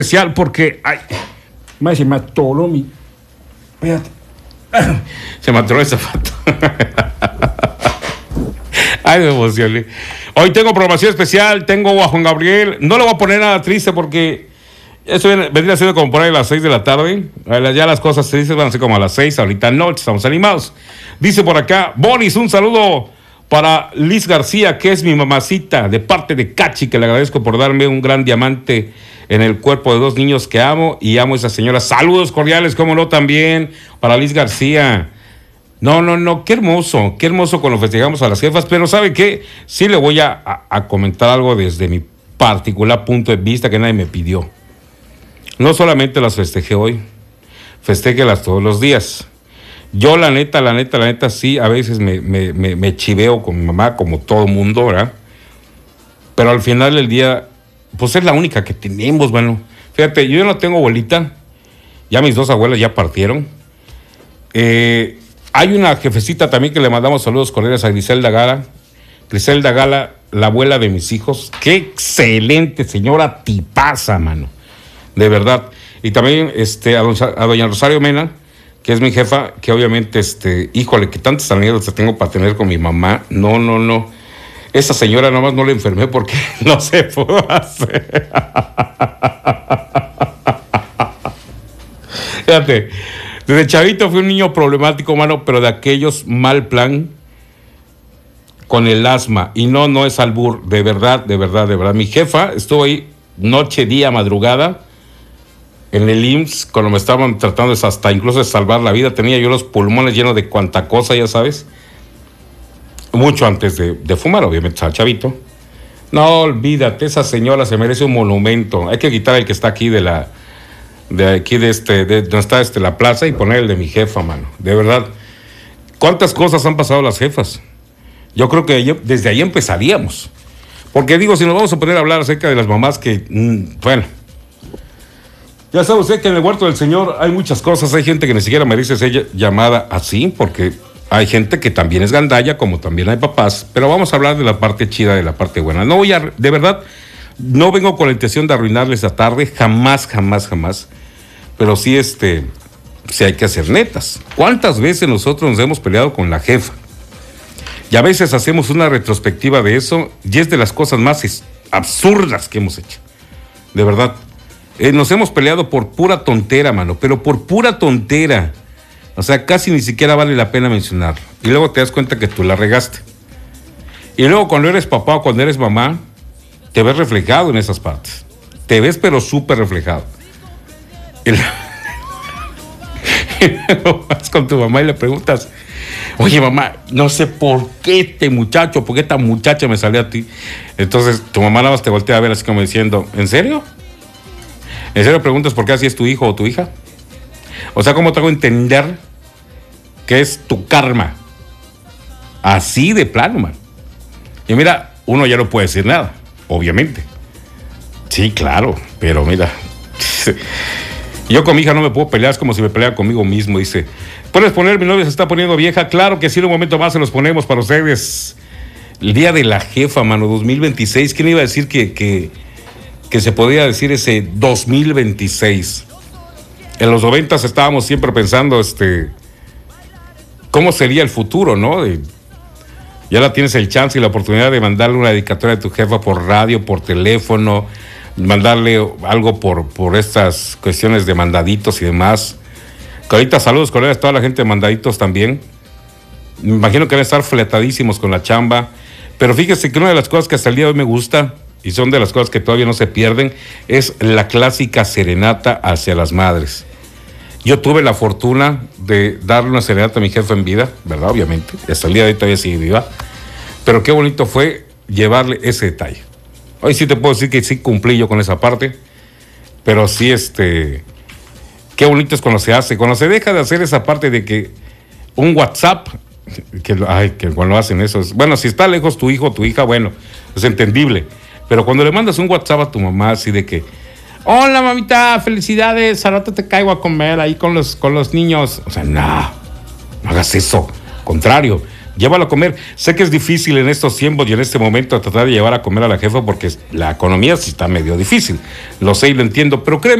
especial porque ay, se me atoró mi. Espérate. Se me atoró el zapato. Ay, me emocioné. Hoy tengo programación especial, tengo a Juan Gabriel. No le voy a poner nada triste porque esto vendría siendo como por ahí a las 6 de la tarde. Ya las cosas tristes van a ser como a las 6, ahorita no, estamos animados. Dice por acá, Boris, un saludo para Liz García, que es mi mamacita, de parte de Cachi, que le agradezco por darme un gran diamante en el cuerpo de dos niños que amo, y amo a esa señora. Saludos cordiales, cómo no, también para Liz García. No, qué hermoso cuando festejamos a las jefas, pero ¿sabe qué? Sí le voy a comentar algo desde mi particular punto de vista que nadie me pidió. No solamente las festejé hoy, festéjelas todos los días. Yo la neta, sí, a veces me chiveo con mi mamá, como todo mundo, ¿verdad? Pero al final del día, pues es la única que tenemos, bueno. Fíjate, yo no tengo abuelita, ya mis dos abuelas ya partieron. Hay una jefecita también que le mandamos saludos cordiales a Griselda Gala. Griselda Gala, la abuela de mis hijos. Qué excelente señora, tipaza, mano. De verdad. Y también a doña Rosario Mena, que es mi jefa, que obviamente, híjole, que tantas anécdotas tengo para tener con mi mamá. No. Esa señora nomás no la enfermé porque no se pudo hacer. Fíjate, desde chavito fui un niño problemático, mano, pero de aquellos mal plan con el asma. Y no es albur, de verdad. Mi jefa estuvo ahí noche, día, madrugada, en el IMSS, cuando me estaban tratando hasta incluso de salvar la vida. Tenía yo los pulmones llenos de cuanta cosa, ya sabes. Mucho antes de fumar, obviamente, estaba chavito. No, olvídate, esa señora se merece un monumento. Hay que quitar el que está aquí de donde está la plaza, y poner el de mi jefa, mano. De verdad. ¿Cuántas cosas han pasado las jefas? Yo creo que desde ahí empezaríamos. Porque digo, si nos vamos a poner a hablar acerca de las mamás que, bueno, ya sabe usted que en el huerto del Señor hay muchas cosas. Hay gente que ni siquiera merece ser llamada así, porque hay gente que también es gandalla, como también hay papás. Pero vamos a hablar de la parte chida, de la parte buena. De verdad, no vengo con la intención de arruinarles la tarde, jamás. Pero sí, sí hay que hacer netas. ¿Cuántas veces nosotros nos hemos peleado con la jefa? Y a veces hacemos una retrospectiva de eso, y es de las cosas más absurdas que hemos hecho. De verdad. Nos hemos peleado por pura tontera, mano, pero por pura tontera. O sea, casi ni siquiera vale la pena mencionarlo. Y luego te das cuenta que tú la regaste. Y luego cuando eres papá o cuando eres mamá, te ves reflejado en esas partes. Te ves pero súper reflejado. Y luego vas con tu mamá y le preguntas, oye mamá, no sé por qué por qué esta muchacha me salió a ti. Entonces tu mamá nada más te voltea a ver así como diciendo, ¿en serio? ¿En serio preguntas por qué así es tu hijo o tu hija? O sea, ¿cómo te hago entender que es tu karma? Así de plano, man. Y mira, uno ya no puede decir nada, obviamente. Sí, claro, pero mira, yo con mi hija no me puedo pelear, es como si me peleara conmigo mismo. Dice, ¿puedes poner, mi novia se está poniendo vieja? Claro que sí, en un momento más se los ponemos para ustedes. El día de la jefa, mano, 2026. ¿Quién iba a decir que se podía decir ese 2026? En los 90 estábamos siempre pensando, ¿cómo sería el futuro, no? Y ahora tienes el chance y la oportunidad de mandarle una dedicatoria a tu jefa por radio, por teléfono, mandarle algo por estas cuestiones de mandaditos y demás. Que ahorita saludos cordiales a toda la gente de mandaditos también. Me imagino que van a estar fletadísimos con la chamba. Pero fíjese que una de las cosas que hasta el día de hoy me gusta, y son de las cosas que todavía no se pierden, es la clásica serenata hacia las madres. Yo tuve la fortuna de darle una serenata a mi jefa en vida, ¿verdad? Obviamente, hasta el día de hoy todavía sigue viva, pero qué bonito fue llevarle ese detalle. Hoy sí te puedo decir que sí cumplí yo con esa parte, pero sí, qué bonito es cuando se deja de hacer esa parte de que un WhatsApp, que cuando hacen eso, bueno, si está lejos tu hijo o tu hija, bueno, es entendible. Pero cuando le mandas un WhatsApp a tu mamá así de que, hola mamita, felicidades, al rato te caigo a comer ahí con los niños. O sea, no hagas eso. Contrario, llévalo a comer. Sé que es difícil en estos tiempos y en este momento tratar de llevar a comer a la jefa porque la economía sí está medio difícil. Lo sé y lo entiendo, pero créeme